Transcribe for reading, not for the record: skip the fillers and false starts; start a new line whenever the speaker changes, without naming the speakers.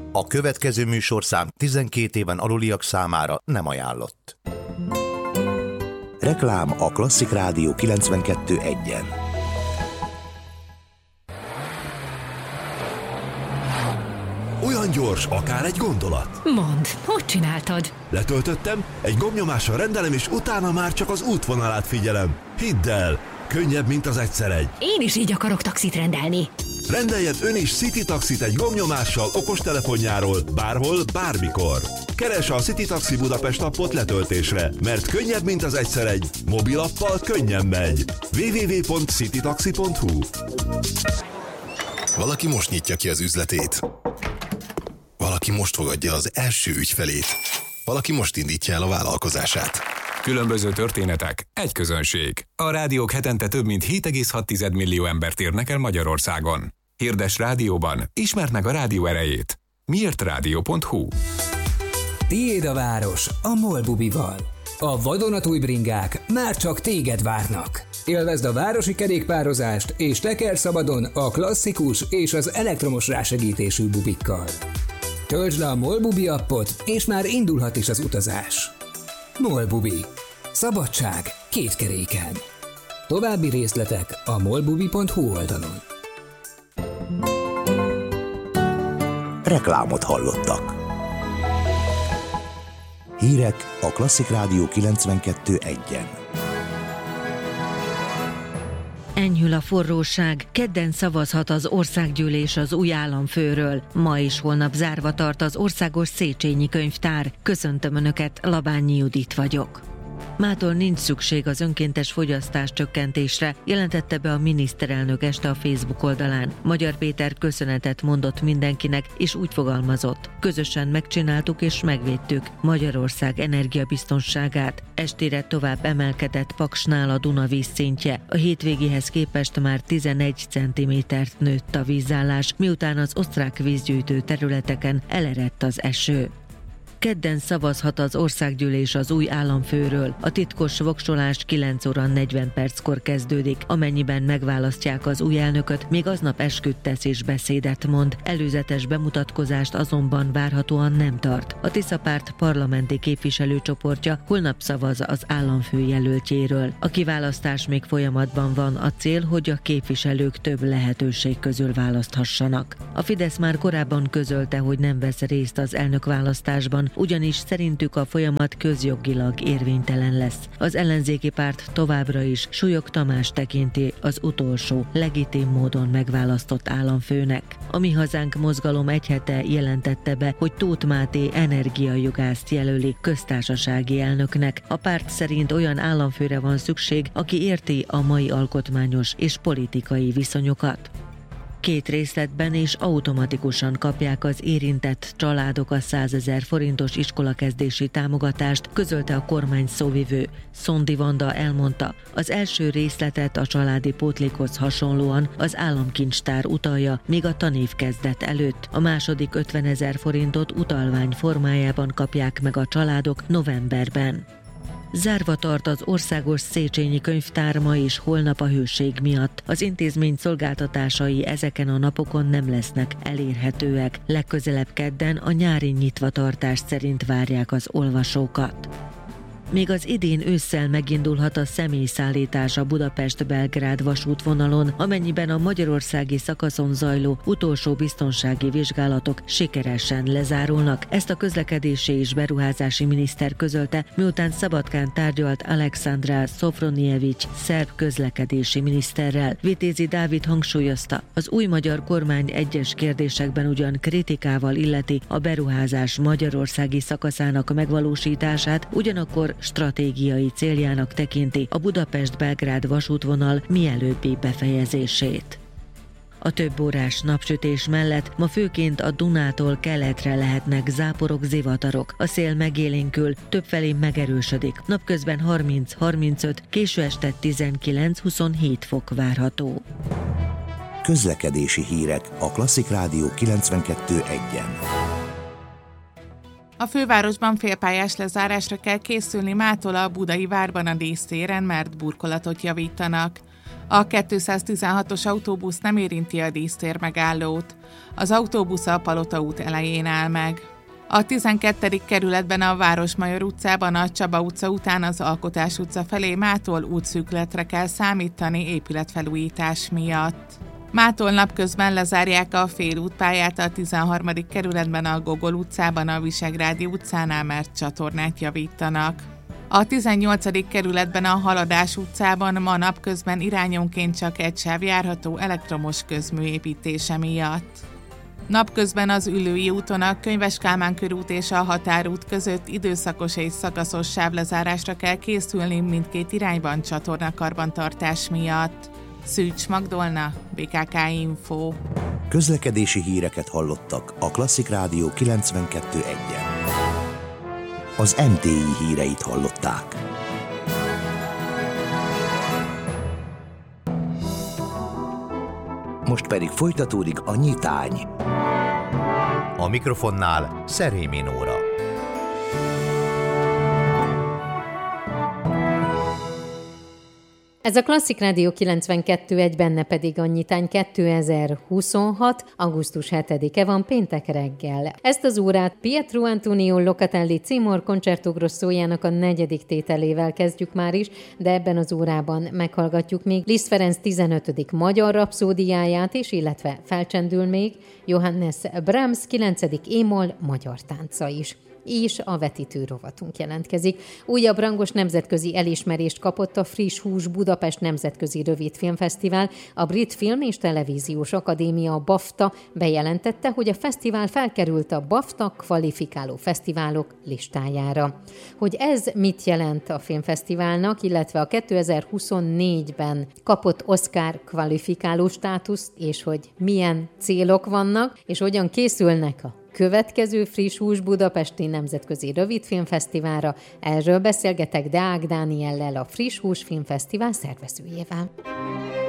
A következő műsorszám 12 éven aluliak számára nem ajánlott. Reklám a Klasszik Rádió 92.1-en.
Olyan gyors, akár egy gondolat.
Mondd, hogy csináltad?
Letöltöttem, egy gombnyomással rendelem, és utána már csak az útvonalát figyelem. Hidd el, könnyebb, mint az egyszer egy.
Én is így akarok taxit rendelni.
Rendeljen ön is City Taxit egy gombnyomással okostelefonjáról, bárhol, bármikor. Keresse a City Taxi Budapest appot letöltésre, mert könnyebb, mint az egyszer egy. Mobilappal könnyen megy. www.citytaxi.hu.
Valaki most nyitja ki az üzletét. Valaki most fogadja az első ügyfelét. Valaki most indítja el a vállalkozását.
Különböző történetek, egy közönség. A rádiók hetente több mint 7,6 millió embert érnek el Magyarországon. Hirdess rádióban, ismerd meg a rádió erejét. miértradio.hu.
Tiéd a város a MOL bubival. A vadonatúj bringák már csak téged várnak. Élvezd a városi kerékpározást és teker szabadon a klasszikus és az elektromos rásegítésű bubikkal. Töltsd le a MOL bubi appot, és már indulhat is az utazás. MOL bubi. Szabadság két keréken. További részletek a molbubi.hu oldalon.
Reklámot hallottak. Hírek a Klasszik Rádió 92.1-en.
Enyhül a forróság, kedden szavazhat az országgyűlés az új államfőről. Ma és holnap zárva tart az Országos Széchenyi Könyvtár. Köszöntöm Önöket, Labányi Judit vagyok. Mától nincs szükség az önkéntes fogyasztás csökkentésre, jelentette be a miniszterelnök este a Facebook oldalán. Magyar Péter köszönetet mondott mindenkinek, és úgy fogalmazott: közösen megcsináltuk és megvédtük Magyarország energiabiztonságát. Estére tovább emelkedett Paksnál a Duna vízszintje. A hétvégéhez képest már 11 cm-t nőtt a vízállás, miután az osztrák vízgyűjtő területeken elerett az eső. Kedden szavazhat az országgyűlés az új államfőről. A titkos voksolás 9 óra 40 perckor kezdődik. Amennyiben megválasztják az új elnököt, még aznap esküt tesz és beszédet mond. Előzetes bemutatkozást azonban várhatóan nem tart. A Tisza Párt parlamenti képviselőcsoportja holnap szavaz az államfő jelöltjéről. A kiválasztás még folyamatban van, a cél, hogy a képviselők több lehetőség közül választhassanak. A Fidesz már korábban közölte, hogy nem vesz részt az elnökválasztásban, ugyanis szerintük a folyamat közjogilag érvénytelen lesz. Az ellenzéki párt továbbra is Súlyog Tamás tekinti az utolsó, legitim módon megválasztott államfőnek. A Mi Hazánk mozgalom egy hete jelentette be, hogy Tóth Máté energiajogászt jelöli köztársasági elnöknek. A párt szerint olyan államfőre van szükség, aki érti a mai alkotmányos és politikai viszonyokat. 2 részletben és automatikusan kapják az érintett családok a 100 000 forintos iskolakezdési támogatást, közölte a kormány szóvivő. Szondi Vanda elmondta, az első részletet a családi pótlékhoz hasonlóan az államkincstár utalja, még a tanév kezdet előtt. A második 50 000 forintot utalvány formájában kapják meg a családok novemberben. Zárva tart az Országos Széchenyi Könyvtár ma és holnap a hőség miatt. Az intézmény szolgáltatásai ezeken a napokon nem lesznek elérhetőek. Legközelebb kedden a nyári nyitvatartás szerint várják az olvasókat. Még az idén ősszel megindulhat a személyszállítás a Budapest-Belgrád vasútvonalon, amennyiben a magyarországi szakaszon zajló utolsó biztonsági vizsgálatok sikeresen lezárulnak. Ezt a közlekedési és beruházási miniszter közölte, miután Szabadkán tárgyalt Alexandra Szofronjevics szerb közlekedési miniszterrel. Vitézi Dávid hangsúlyozta, az új magyar kormány egyes kérdésekben ugyan kritikával illeti a beruházás magyarországi szakaszának megvalósítását, ugyanakkor stratégiai céljának tekinti a Budapest-Belgrád vasútvonal mielőbbi befejezését. A több órás napsütés mellett ma főként a Dunától keletre lehetnek záporok, zivatarok. A szél megélénkül, többfelé megerősödik. Napközben 30-35, késő este 19-27 fok várható.
Közlekedési hírek a Klasszik Rádió 92.1-en.
A fővárosban félpályás lezárásra kell készülni mától a Budai Várban a dísztéren, mert burkolatot javítanak. A 216-os autóbusz nem érinti a dísztér megállót. Az autóbusz a Palota út elején áll meg. A 12. kerületben a Városmajor utcában a Csaba utca után az Alkotás utca felé mától útszűkületre kell számítani épületfelújítás miatt. Mától napközben lezárják a félútpályát a 13. kerületben a Gogol utcában a Visegrádi utcánál, mert csatornát javítanak. A 18. kerületben a Haladás utcában ma napközben irányonként csak egy sáv járható elektromos közmű építése miatt. Napközben az Üllői úton a Könyves Kálmán körút és a Határút között időszakos és szakaszos sávlezárásra kell készülni mindkét irányban csatornakarbantartás miatt. Szűcs Magdolna, BKK Info.
Közlekedési híreket hallottak a Klasszik Rádió 92.1-en. Az MTI híreit hallották. Most pedig folytatódik a nyitány. A mikrofonnál Szerémi Nóra.
Ez a Klasszik Rádió 92.1, benne pedig a nyitány 2026. augusztus 7-e van, péntek reggel. Ezt az órát Pietro Antonio Locatelli Cimor Concerto Grossojának a 4. tételével kezdjük már is, de ebben az órában meghallgatjuk még Liszt Ferenc 15. magyar rapszódiáját is, illetve felcsendül még Johannes Brahms 9. émol magyar tánca is. És a vetítő rovatunk jelentkezik. Újabb rangos nemzetközi elismerést kapott a Friss Hús Budapest Nemzetközi Rövidfilmfesztivál. A Brit Film és Televíziós Akadémia, a BAFTA bejelentette, hogy a fesztivál felkerült a BAFTA kvalifikáló fesztiválok listájára. Hogy ez mit jelent a filmfesztiválnak, illetve a 2024-ben kapott Oscar kvalifikáló státuszt, és hogy milyen célok vannak, és hogyan készülnek a következő Friss Hús Budapesti Nemzetközi Rövidfilmfesztiválra. Erről beszélgetek Deák Dániellel, a Friss Hús Filmfesztivál szervezőjével.